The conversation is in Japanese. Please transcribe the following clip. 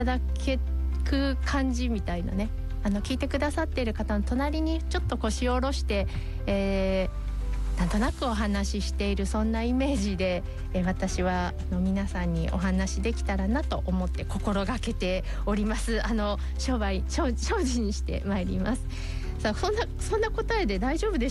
ただけく感じみたいなね、聞いてくださっている方の隣にちょっと腰を下ろして、なんとなくお話ししている、そんなイメージで、私は皆さんにお話できたらなと思って心がけております。精進してまいります。さあ、そんな答えで大丈夫で